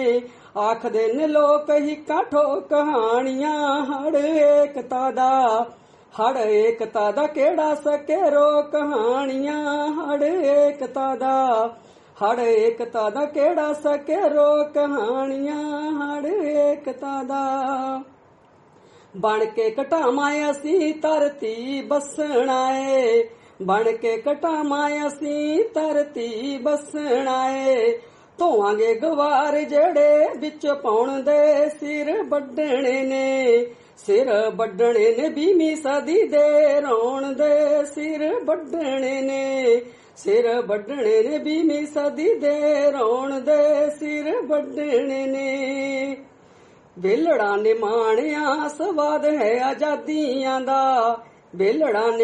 ਆਖਦੇ ਨੇ ਲੋਕ ਹੀ ਕਾਠੋ ਕਹਾਣੀਆਂ। ਹੜ ਏਕਤਾ ਦਾ ਕਿਹੜਾ ਸਕੇਰੋ ਕਹਾਣੀਆਂ। ਹੜ ਏਕਤਾ ਦਾ ਕਿਹੜਾ ਸਕੇਰੋ ਕਹਾਣੀਆਂ। ਹੜ ਏਕਤਾ ਦਾ ਬਣ ਕੇ ਘਟਾਵਾਂ ਅਸੀਂ ਧਰਤੀ ਬਸਣਾ ਏ। ਬਣ ਕੇ ਘਟਾਵਾਂ ਅਸੀਂ ਧਰਤੀ ਬਸਣਾ ਏ। ਧੋਵਾਂਗੇ ਗਵਾਰ ਜਿਹੜੇ ਵਿੱਚ ਪਾਉਣ ਦੇ ਸਿਰ ਵੱਢਣੇ ਨੇ। ਸਿਰ ਵੱਢਣੇ ਨੇ 20ਵੀਂ ਸਦੀ ਦੇ ਰੋਣ ਦੇ ਸਿਰ ਵੱਢਣੇ ਨੇ। ਸਿਰ ਵੱਢਣੇ ਨੇ 20ਵੀਂ ਸਦੀ ਦੇ ਰੋਣ ਦੇ ਸਿਰ ਵੱਢਣੇ ਨੇ। ਵੇਲੜਾਂ ਨੇ ਮਾਣਿਆ ਸਵਾਦ ਹੈ ਆਜ਼ਾਦੀਆਂ ਦਾ। ਵੇਲੜਾਂ ਨੇ